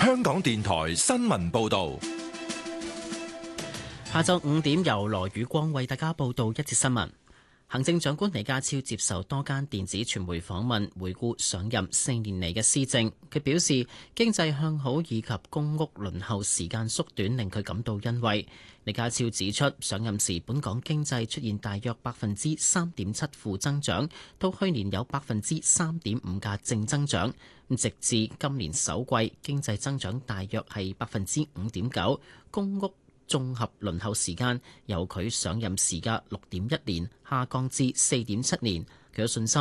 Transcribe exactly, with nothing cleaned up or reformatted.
香港電台新聞報道。 下晝五點由羅宇光為大家報道一節新聞。行政長官李家超接受多間電子傳媒訪問，回顧上任四年嚟嘅施政。佢表示經濟向好以及公屋輪候時間縮短令佢感到欣慰。李家超指出，上任時本港經濟出現大約百分之三點七負增長，到去年有百分之三點五嘅正增長。直至今年首季經濟增長大約係百分之五點九，公屋綜合輪候時間由佢上任時嘅六點一年下降至四點七年，佢有信心